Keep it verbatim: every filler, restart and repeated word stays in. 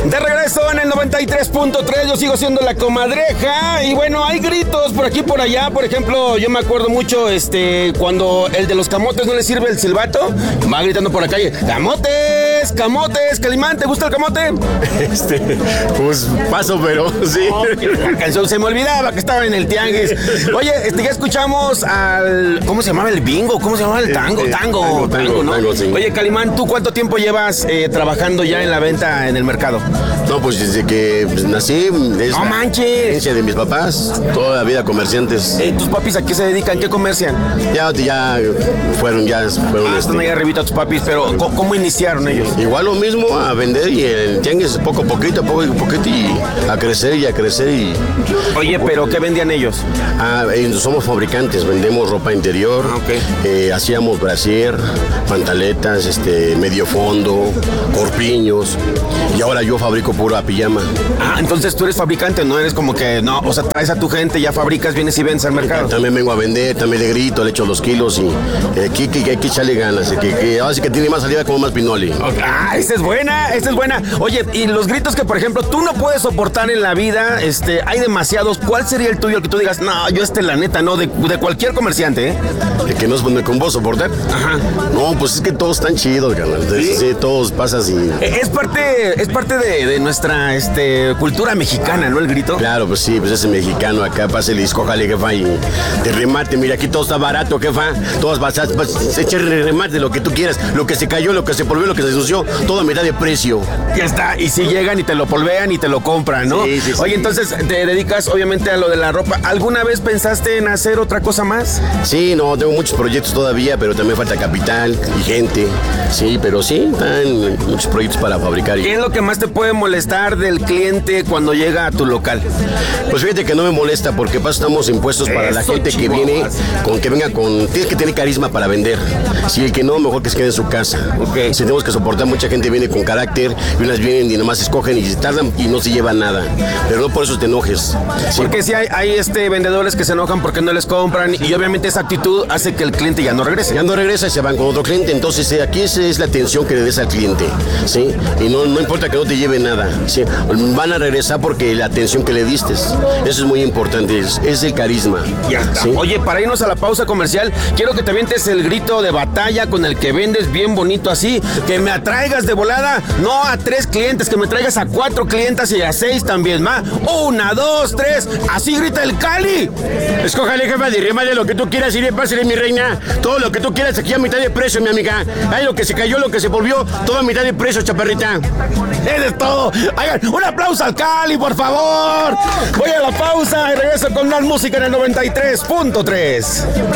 De regreso en el noventa y tres punto tres, yo sigo siendo la comadreja. Y bueno, hay gritos por aquí y por allá. Por ejemplo, yo me acuerdo mucho este cuando el de los camotes no le sirve el silbato, va gritando por la calle: ¡camotes! ¡Camotes! ¡Calimán! ¿Te gusta el camote? Este, pues paso, pero sí. Oh, la canción se me olvidaba que estaba en el tianguis. Oye, este, ya escuchamos al... ¿Cómo se llamaba el bingo? ¿Cómo se llamaba el tango? Eh, eh, tango, tango, tango, tango, ¿no? tango, sí. Oye, Calimán, ¿tú cuánto tiempo llevas eh, trabajando ya en la venta en el mercado? No, pues desde que pues, nací, es ¡No la manches! herencia de mis papás, toda la vida comerciantes. Eh, ¿Tus papis a qué se dedican? ¿Qué comercian? Ya, ya fueron, ya fueron. Ah, este, están ahí arribita tus papis, pero ¿cómo, cómo iniciaron ellos? Igual lo mismo, a vender y el tianguis poco a poquito, poco a poquito y a crecer y a crecer y... Oye, ¿pero qué vendían ellos? Ah, eh, somos fabricantes, vendemos ropa interior, Ah, ok. eh, hacíamos brasier, pantaletas, este, medio fondo, corpiños y ahora yo fabrico pura pijama. Ah, entonces tú eres fabricante, no eres como que, no, o sea, traes a tu gente, ya fabricas, vienes y vendes al mercado. También vengo a vender, también le grito, le echo dos kilos y eh, que, que, que hay que echarle ganas, que, que ahora sí que tiene más salida como más pinoli. Ah, esta es buena, esta es buena. Oye, y los gritos que, por ejemplo, tú no puedes soportar en la vida, este, hay demasiados. ¿Cuál sería el tuyo, el que tú digas, no, yo este la neta, no, de, de cualquier comerciante, eh? ¿El que no es con vos soportar? Ajá. No, pues es que todos están chidos, carnal. ¿Sí? Sí, todos pasas y... Eh, Es parte, es parte de, de nuestra este, cultura mexicana, ¿no? El grito. Claro, pues sí, pues ese mexicano acá, pásale, escójale, jefa, y te remate. Mira, aquí todo está barato, jefa. Todas vas a echar remate, lo que tú quieras. Lo que se cayó, lo que se polvió, lo que se ensució, todo a mitad de precio. Ya está. Y si llegan y te lo polvean y te lo compran, ¿no? Sí, sí, sí. Oye, entonces te dedicas obviamente a lo de la ropa. ¿Alguna vez pensaste en hacer otra cosa más? Sí, no, tengo muchos proyectos todavía, pero también falta capital y gente. Sí, pero sí, están muchos proyectos para fabricar. ¿Qué es lo que más te puede molestar del cliente cuando llega a tu local? Pues fíjate que no me molesta porque paso estamos impuestos para la Eso, gente que chihuahuas. viene, con que venga con... Tienes que tener carisma para vender. Si el que no, mejor que se quede en su casa. Ok. Si tenemos que soportar, mucha gente viene con carácter y unas vienen y nomás escogen y se tardan y no se llevan nada. Pero no por eso te enojes. Sí. Porque si hay, hay este, vendedores que se enojan porque no les compran y obviamente esa actitud hace que el cliente ya no regrese. Ya no regresa y se van con otro cliente. Entonces eh, aquí esa es la atención que le des al cliente. ¿Sí? Y no, no importa que no te lleve nada. ¿Sí? Van a regresar porque la atención que le diste. Eso es muy importante. Es, es el carisma. Ya está. ¿Sí? Oye, para irnos a la pausa comercial, quiero que te avientes el grito de batalla con el que vendes bien bonito así, que me atraigas de volada, no a tres clientes, que me traigas a cuatro clientas y a seis también, más. Una, dos, tres, así grita el Cali. Escójale, jefa, de lo que tú quieras y pásale, mi reina. Todo lo que tú quieras aquí a mitad de precio, mi amiga. Ay, lo que se cayó, lo que se volvió, todo a mitad de precio, chaparrita. Eso es todo. Oigan, un aplauso al Cali, por favor. Voy a la pausa y regreso con más música en el noventa y tres punto tres.